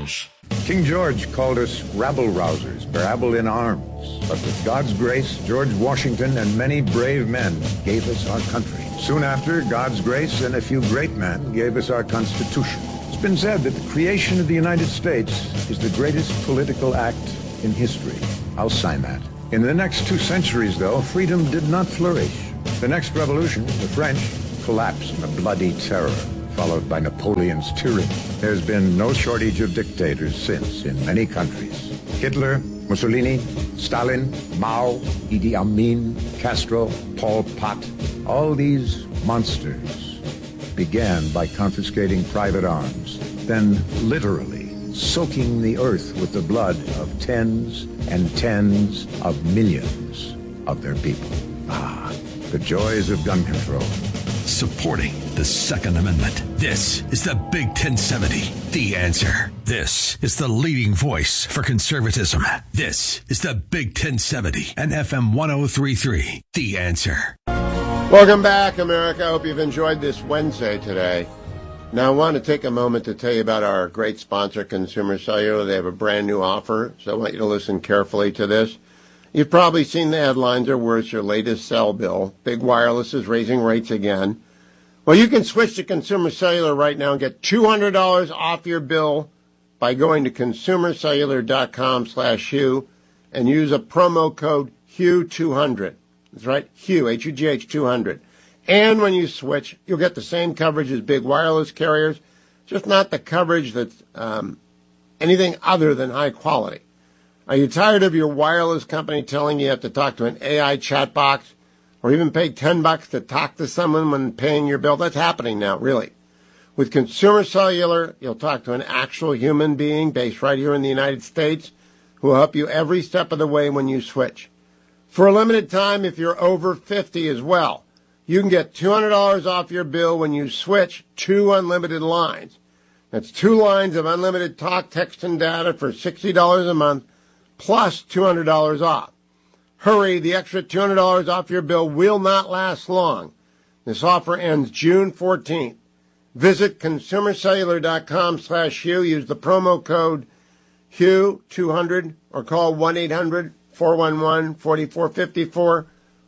News. King George called us rabble-rousers, rabble in arms. But with God's grace, George Washington and many brave men gave us our country. Soon after, God's grace and a few great men gave us our Constitution. It's been said that the creation of the United States is the greatest political act in history. I'll sign that. In the next 2 centuries, though, freedom did not flourish. The next revolution, the French, collapsed in a bloody terror, followed by Napoleon's tyranny. There's been no shortage of dictators since in many countries. Hitler, Mussolini, Stalin, Mao, Idi Amin, Castro, Pol Pot. All these monsters began by confiscating private arms, then literally soaking the earth with the blood of tens and tens of millions of their people. Ah, the joys of gun control. Supporting the Second Amendment. This is the Big 1070, The Answer. This is the leading voice for conservatism. This is the Big 1070 and FM 1033, The Answer. Welcome back, America. I hope you've enjoyed this Wednesday today. Now, I want to take a moment to tell you about our great sponsor, Consumer Cellular. They have a brand new offer, so I want you to listen carefully to this. You've probably seen the headlines or worse, your latest cell bill. Big Wireless is raising rates again. Well, you can switch to Consumer Cellular right now and get $200 off your bill by going to consumercellular.com/Hugh and use a promo code HUGH200. That's right, Hugh, H-U-G-H 200. And when you switch, you'll get the same coverage as big wireless carriers, just not the coverage that's anything other than high quality. Are you tired of your wireless company telling you have to talk to an AI chat box or even pay $10 to talk to someone when paying your bill? That's happening now, really. With Consumer Cellular, you'll talk to an actual human being based right here in the United States who will help you every step of the way when you switch. For a limited time, if you're over 50 as well, you can get $200 off your bill when you switch 2 unlimited lines. That's 2 lines of unlimited talk, text, and data for $60 a month, plus $200 off. Hurry, the extra $200 off your bill will not last long. This offer ends June 14th. Visit consumercellular.com/Hugh. Use the promo code HUGH200 or call 1-800-411-4454,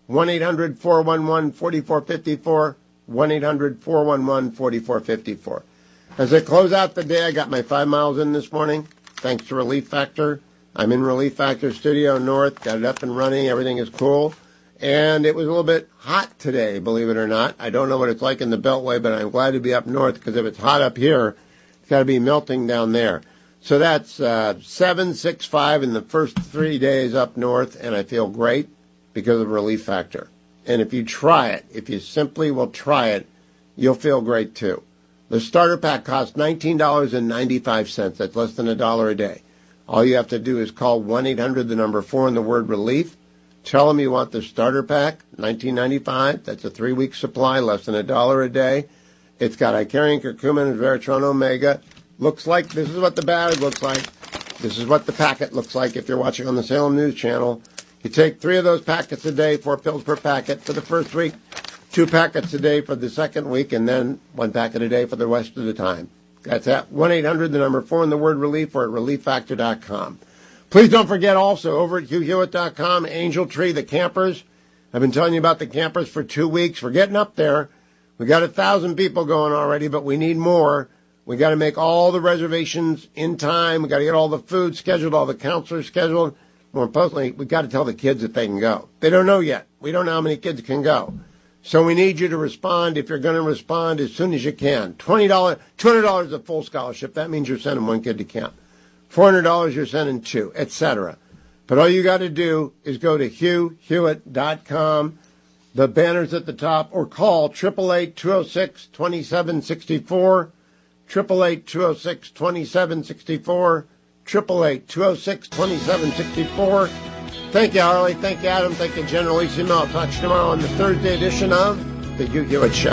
1-800-411-4454, 1-800-411-4454. As I close out the day, I got my 5 miles in this morning, thanks to Relief Factor. I'm in Relief Factor Studio North, got it up and running, everything is cool. And it was a little bit hot today, believe it or not. I don't know what it's like in the Beltway, but I'm glad to be up north, because if it's hot up here, it's got to be melting down there. So that's 765 in the first 3 days up north, and I feel great because of Relief Factor. And if you try it, if you simply will try it, you'll feel great too. The starter pack costs $19.95. That's less than $1 a day. All you have to do is call 1-800, the number 4, and the word relief. Tell them you want the starter pack, $19.95. That's a 3-week supply, less than $1 a day. It's got Icarian, curcumin, and Veratron Omega. Looks like, this is what the bag looks like. This is what the packet looks like if you're watching on the Salem News Channel. You take 3 of those packets a day, 4 pills per packet for the first week, 2 packets a day for the second week, and then 1 packet a day for the rest of the time. That's at 1-800, the number 4, and the word relief, or at relieffactor.com. Please don't forget also, over at HughHewitt.com, Angel Tree, the campers. I've been telling you about the campers for 2 weeks. We're getting up there. We got 1,000 people going already, but we need more. We got to make all the reservations in time. We got to get all the food scheduled, all the counselors scheduled. More importantly, we got to tell the kids that they can go. They don't know yet. We don't know how many kids can go. So we need you to respond. If you're going to respond as soon as you can. $200 is a full scholarship. That means you're sending 1 kid to camp. $400 you're sending 2, etc. But all you got to do is go to HughHewitt.com, the banner's at the top, or call 888-206-2764, 888-206-2764, 888-206-2764. Thank you, Harley. Thank you, Adam. Thank you, General Issimo. I'll talk to you tomorrow on the Thursday edition of The Hugh Hewitt Show.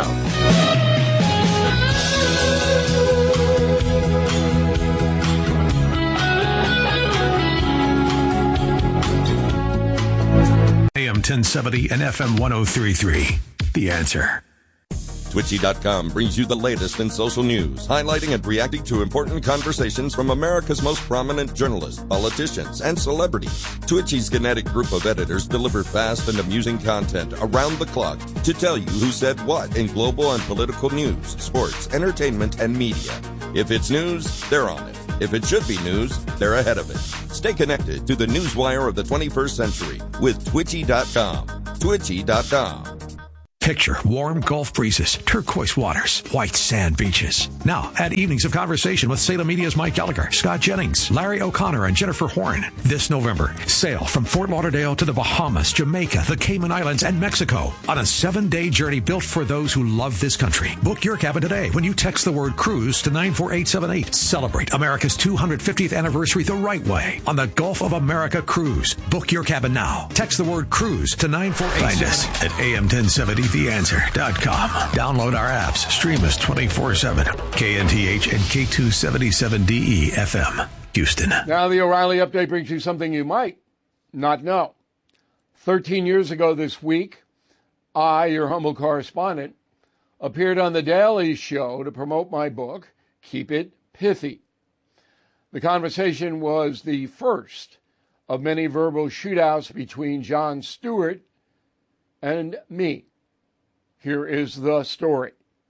AM 1070 and FM 1033. The Answer. Twitchy.com brings you the latest in social news, highlighting and reacting to important conversations from America's most prominent journalists, politicians, and celebrities. Twitchy's kinetic group of editors deliver fast and amusing content around the clock to tell you who said what in global and political news, sports, entertainment, and media. If it's news, they're on it. If it should be news, they're ahead of it. Stay connected to the newswire of the 21st century with Twitchy.com. Twitchy.com. Picture warm Gulf breezes, turquoise waters, white sand beaches. Now, add evenings of conversation with Salem Media's Mike Gallagher, Scott Jennings, Larry O'Connor, and Jennifer Horn. This November, sail from Fort Lauderdale to the Bahamas, Jamaica, the Cayman Islands, and Mexico on a 7-day journey built for those who love this country. Book your cabin today when you text the word cruise to 94878. Celebrate America's 250th anniversary the right way on the Gulf of America Cruise. Book your cabin now. Text the word cruise to 94878. Find us at AM1070TheAnswer.com. Download our apps. Stream us 24/7. KNTH and K277DE FM, Houston. Now the O'Reilly Update brings you something you might not know. 13 years ago this week, I, your humble correspondent, appeared on The Daily Show to promote my book, Keep It Pithy. The conversation was the first of many verbal shootouts between Jon Stewart and me. Here is the story.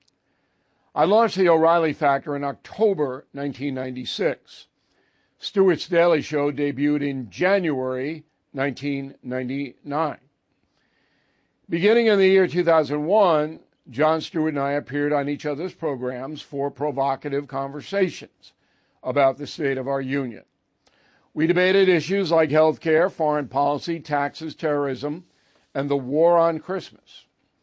I launched the O'Reilly Factor in October 1996. Stewart's Daily Show debuted in January 1999. Beginning in the year 2001, Jon Stewart and I appeared on each other's programs for provocative conversations about the state of our union. We debated issues like health care, foreign policy, taxes, terrorism, and the war on Christmas.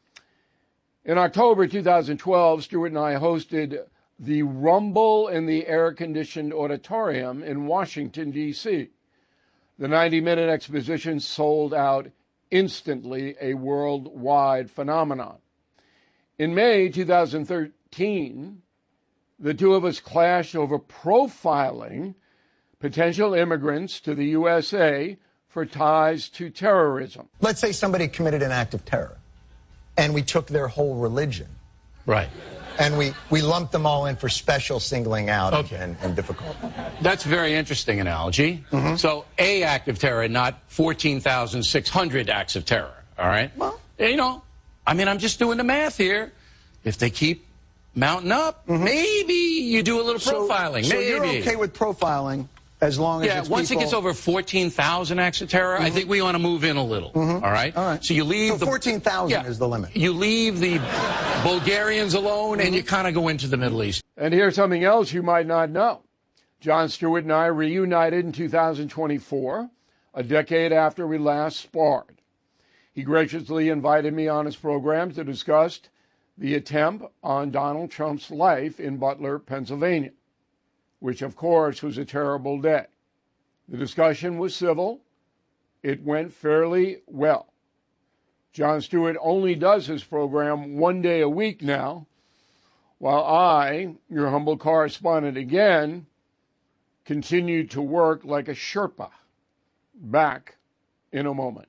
In October 2012, Stewart and I hosted the Rumble in the Air-Conditioned Auditorium in Washington, D.C. The 90-minute exposition sold out instantly, a worldwide phenomenon. In May 2013, the two of us clashed over profiling potential immigrants to the USA for ties to terrorism. Let's say somebody committed an act of terror, and we took their whole religion. Right. And we lumped them all in for special singling out and difficult. That's a very interesting analogy. Mm-hmm. So a act of terror, not 14,600 acts of terror, all right? Well, you know, I mean, I'm just doing the math here. If they keep mounting up, maybe you do a little profiling. So maybe. you're okay with profiling as long as it's once people... it gets over 14,000 acts of terror, I think we want to move in a little, all right? All right. So you leave so 14,000 is the limit. You leave the Bulgarians alone, and you kind of go into the Middle East. And here's something else you might not know. Jon Stewart and I reunited in 2024, a decade after we last sparred. He graciously invited me on his program to discuss the attempt on Donald Trump's life in Butler, Pennsylvania, which, of course, was a terrible day. The discussion was civil. It went fairly well. Jon Stewart only does his program one day a week now, while I, your humble correspondent again, continued to work like a Sherpa. Back in a moment.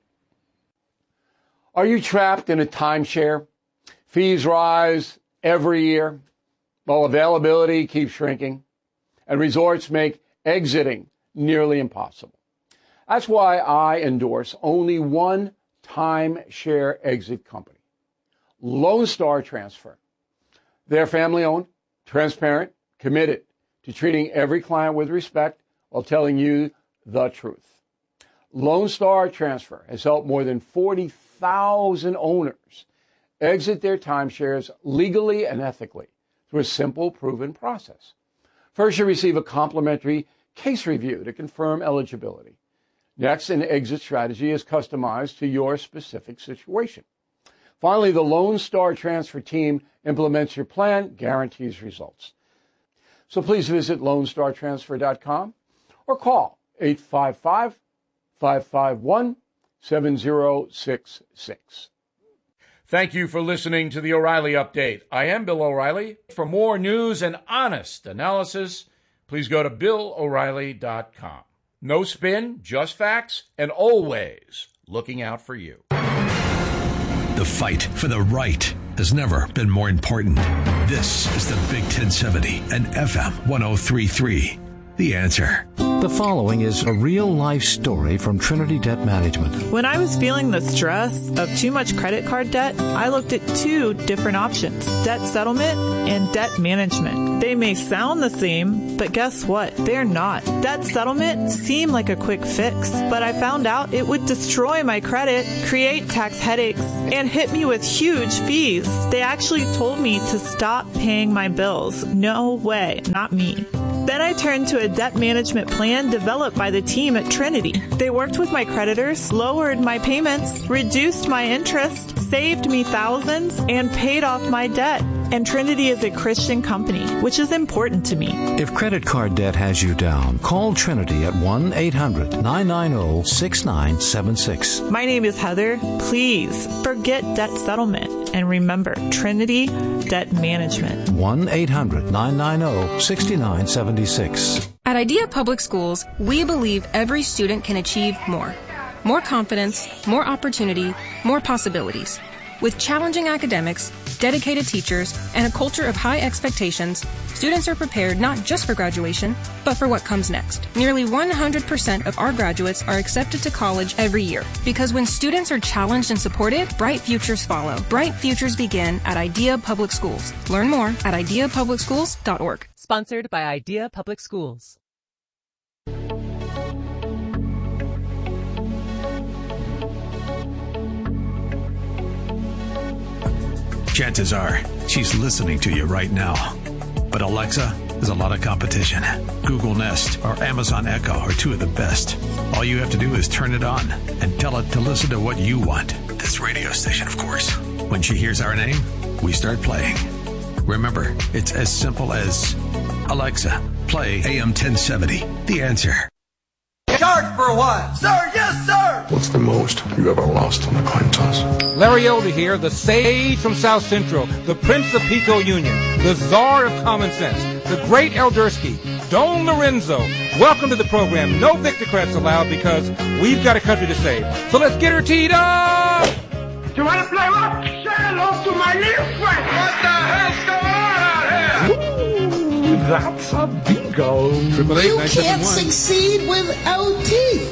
Are you trapped in a timeshare? Fees rise every year, while availability keeps shrinking, and resorts make exiting nearly impossible. That's why I endorse only one timeshare exit company, Lone Star Transfer. They're family-owned, transparent, committed to treating every client with respect while telling you the truth. Lone Star Transfer has helped more than 40,000 owners exit their timeshares legally and ethically through a simple, proven process. First, you receive a complimentary case review to confirm eligibility. Next, an exit strategy is customized to your specific situation. Finally, the Lone Star Transfer team implements your plan, guarantees results. So please visit LoneStarTransfer.com or call 855-551-7066. Thank you for listening to the O'Reilly Update. I am Bill O'Reilly. For more news and honest analysis, please go to BillO'Reilly.com. No spin, just facts, and always looking out for you. The fight for the right has never been more important. This is the Big 1070 and FM 103.3. The Answer. The following is a real-life story from Trinity Debt Management. When I was feeling the stress of too much credit card debt, I looked at two different options: debt settlement and debt management. They may sound the same, but guess what? They're not. Debt settlement seemed like a quick fix, but I found out it would destroy my credit, create tax headaches, and hit me with huge fees. They actually told me to stop paying my bills. No way, not me. Then I turned to a debt management plan developed by the team at Trinity. They worked with my creditors, lowered my payments, reduced my interest, saved me thousands, and paid off my debt. And Trinity is a Christian company, which is important to me. If credit card debt has you down, call Trinity at 1-800-990-6976. My name is Heather. Please forget debt settlement and remember Trinity Debt Management. 1-800-990-6976. At Idea Public Schools, we believe every student can achieve more. More confidence, more opportunity, more possibilities. With challenging academics, dedicated teachers, and a culture of high expectations, students are prepared not just for graduation, but for what comes next. Nearly 100% of our graduates are accepted to college every year. Because when students are challenged and supported, bright futures follow. Bright futures begin at Idea Public Schools. Learn more at ideapublicschools.org. Sponsored by Idea Public Schools. Chances are she's listening to you right now. But Alexa, there's a lot of competition. Google Nest or Amazon Echo are two of the best. All you have to do is turn it on and tell it to listen to what you want. This radio station, of course. When she hears our name, we start playing. Remember, it's as simple as, Alexa, play AM 1070. The Answer. Charge for what? Sir, yes, sir! What's the most you ever lost on a coin toss? Larry Elder here, the sage from South Central, the Prince of Pico Union, the Czar of Common Sense, the great Eldersky, Don Lorenzo. Welcome to the program. No Victocrats allowed because we've got a country to save. So let's get her teed up! You want to play what? Say hello to my little friend! What the hell's going on out here? Ooh, that's a bingo. You can't succeed without teeth.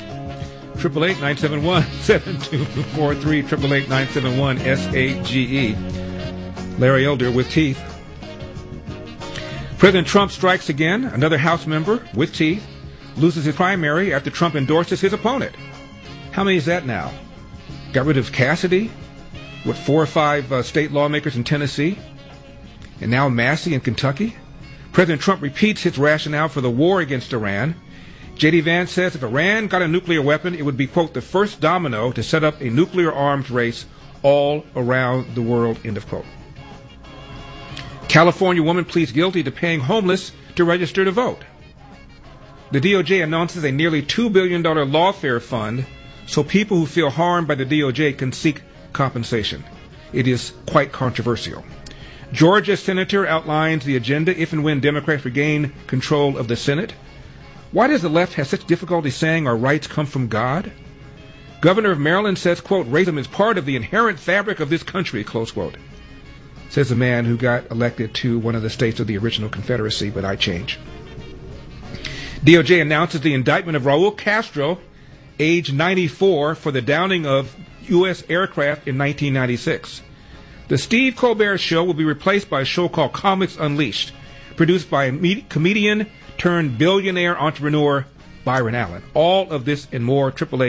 888-971-7243, 888-971-SAGE. Larry Elder with teeth. President Trump strikes again. Another House member with teeth loses his primary after Trump endorses his opponent. How many is that now? Got rid of Cassidy with 4 or 5 state lawmakers in Tennessee, and now Massey in Kentucky. President Trump repeats his rationale for the war against Iran. J.D. Vance says if Iran got a nuclear weapon, it would be, quote, the first domino to set up a nuclear arms race all around the world, end of quote. California woman pleads guilty to paying homeless to register to vote. The DOJ announces a nearly $2 billion lawfare fund so people who feel harmed by the DOJ can seek compensation. It is quite controversial. Georgia senator outlines the agenda if and when Democrats regain control of the Senate. Why does the left have such difficulty saying our rights come from God? Governor of Maryland says, quote, racism is part of the inherent fabric of this country, close quote. Says the man who got elected to one of the states of the original Confederacy, but I change. DOJ announces the indictment of Raul Castro, age 94, for the downing of U.S. aircraft in 1996. The Steve Colbert Show will be replaced by a show called Comics Unleashed, produced by a comedian turned billionaire entrepreneur Byron Allen. All of this and more,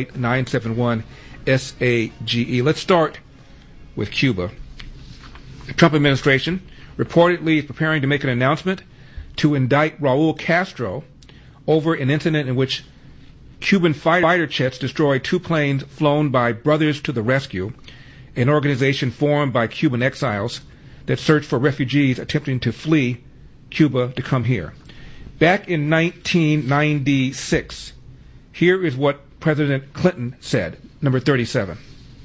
888-971-SAGE. Let's start with Cuba. The Trump administration reportedly is preparing to make an announcement to indict Raul Castro over an incident in which Cuban fighter jets destroyed 2 planes flown by Brothers to the Rescue, an organization formed by Cuban exiles that searched for refugees attempting to flee Cuba to come here. Back in 1996, here is what President Clinton said, number 37.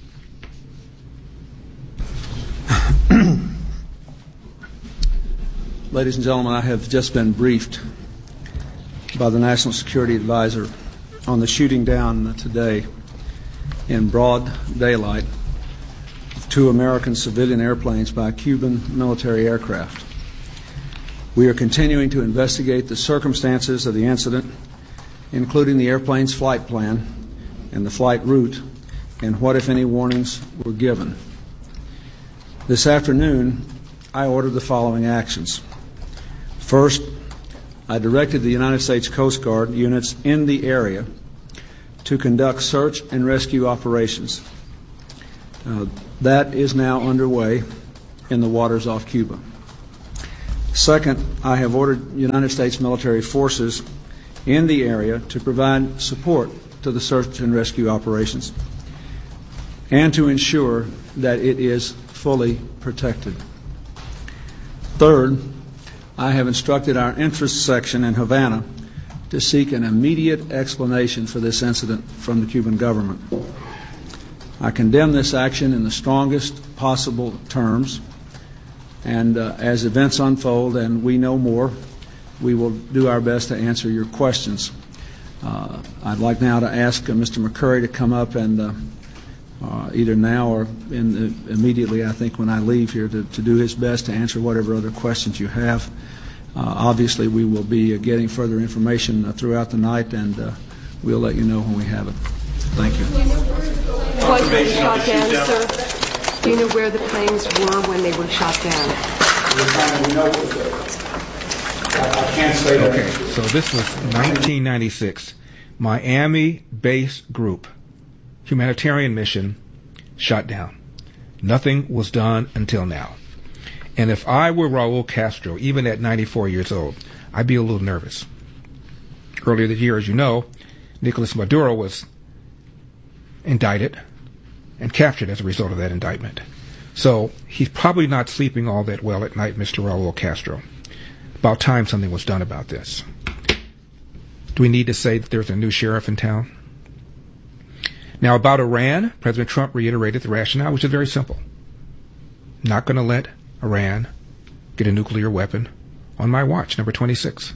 Ladies and gentlemen, I have just been briefed by the National Security Advisor on the shooting down today in broad daylight of 2 American civilian airplanes by Cuban military aircraft. We are continuing to investigate the circumstances of the incident, including the airplane's flight plan and the flight route, and what, if any, warnings were given. This afternoon, I ordered the following actions. First, I directed the United States Coast Guard units in the area to conduct search and rescue operations. That is now underway in the waters off Cuba. Second, I have ordered United States military forces in the area to provide support to the search and rescue operations and to ensure that it is fully protected. Third, I have instructed our interest section in Havana to seek an immediate explanation for this incident from the Cuban government. I condemn this action in the strongest possible terms, and as events unfold and we know more, we will do our best to answer your questions. I'd like now to ask Mr. McCurry to come up and either now or immediately, I think, when I leave here, to do his best to answer whatever other questions you have. Obviously, we will be getting further information throughout the night, and we'll let you know when we have it. Thank you. Was when shot down, sir? Do you know where the planes were when they were shot down? I can't say that. Okay, so this was 1996. Miami-based group, humanitarian mission, shot down. Nothing was done until now. And if I were Raul Castro, even at 94 years old, I'd be a little nervous. Earlier this year, as you know, Nicolas Maduro was indicted and captured as a result of that indictment. So he's probably not sleeping all that well at night, Mr. Raul Castro. About time something was done about this. Do we need to say that there's a new sheriff in town? Now, about Iran, President Trump reiterated the rationale, which is very simple. Not going to let Iran get a nuclear weapon on my watch, number 26.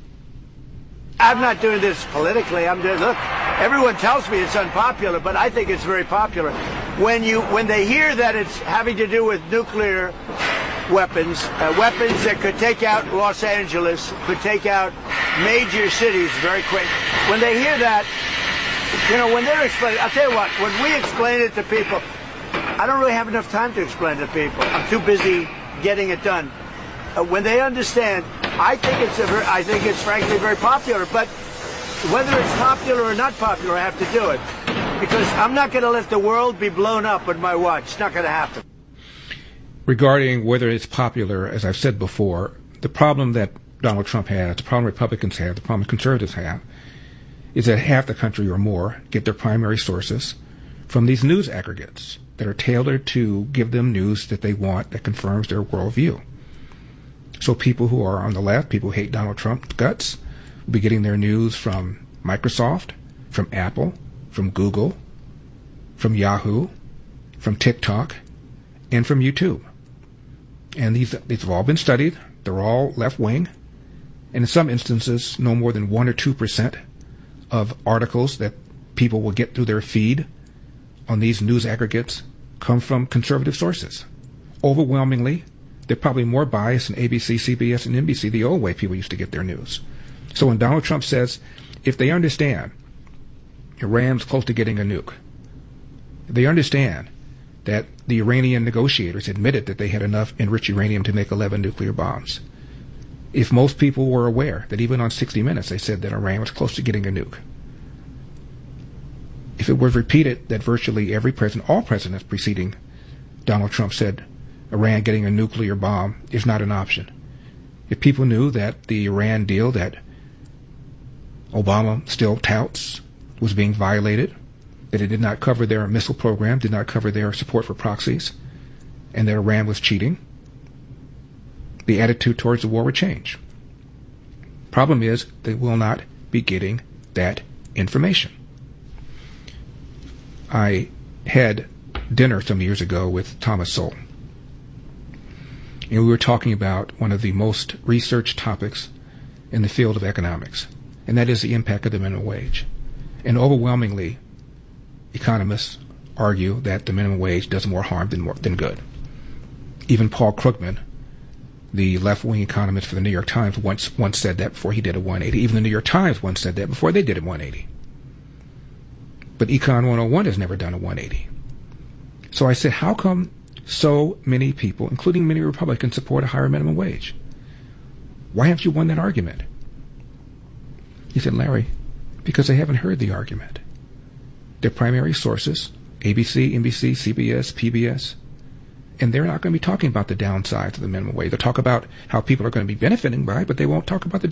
I'm not doing this politically. I'm doing, look, everyone tells me it's unpopular, but I think it's very popular. When they hear that it's having to do with nuclear weapons, weapons that could take out Los Angeles, could take out major cities very quick. When they hear that, you know, when they're explaining, I'll tell you what, when we explain it to people, I don't really have enough time to explain it to people. I'm too busy getting it done. When they understand, I think it's frankly very popular. But whether it's popular or not popular, I have to do it because I'm not going to let the world be blown up with my watch. It's not going to happen. Regarding whether it's popular, as I've said before, the problem that Donald Trump has, the problem Republicans have, the problem conservatives have, is that half the country or more get their primary sources from these news aggregates that are tailored to give them news that they want that confirms their worldview. So people who are on the left, people who hate Donald Trump's guts, will be getting their news from Microsoft, from Apple, from Google, from Yahoo, from TikTok, and from YouTube. And these have all been studied. They're all left-wing. And in some instances, no more than 1 or 2% of articles that people will get through their feed on these news aggregates come from conservative sources. Overwhelmingly, they're probably more biased than ABC, CBS, and NBC, the old way people used to get their news. So when Donald Trump says, if they understand Iran's close to getting a nuke, if they understand that the Iranian negotiators admitted that they had enough enriched uranium to make 11 nuclear bombs, if most people were aware that even on 60 Minutes they said that Iran was close to getting a nuke, if it was repeated that virtually every president, all presidents preceding Donald Trump said Iran getting a nuclear bomb is not an option, if people knew that the Iran deal that Obama still touts was being violated, that it did not cover their missile program, did not cover their support for proxies, and that Iran was cheating, the attitude towards the war would change. Problem is, they will not be getting that information. I had dinner some years ago with Thomas Sowell, and we were talking about one of the most researched topics in the field of economics, and that is the impact of the minimum wage. And overwhelmingly, economists argue that the minimum wage does more harm than good. Even Paul Krugman, the left-wing economist for the New York Times, once said that before he did a 180. Even the New York Times once said that before they did a 180. But Econ 101 has never done a 180. So I said, how come so many people, including many Republicans, support a higher minimum wage? Why haven't you won that argument? He said, Larry, because they haven't heard the argument. Their primary sources, ABC, NBC, CBS, PBS, and they're not going to be talking about the downsides of the minimum wage. They'll talk about how people are going to be benefiting by it, but they won't talk about the